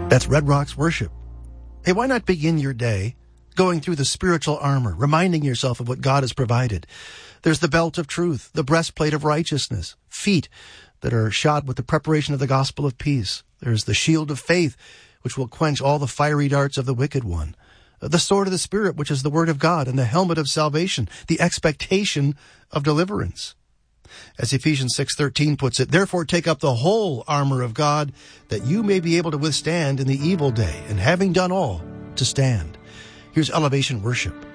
That's Red Rocks Worship. Hey, why not begin your day going through the spiritual armor, reminding yourself of what God has provided? There's the belt of truth, the breastplate of righteousness, feet that are shod with the preparation of the gospel of peace. There's the shield of faith, which will quench all the fiery darts of the wicked one. The sword of the Spirit, which is the word of God, and the helmet of salvation, the expectation of deliverance. As Ephesians 6:13 puts it, therefore take up the whole armor of God, that you may be able to withstand in the evil day, and having done all, to stand. Here's Elevation Worship.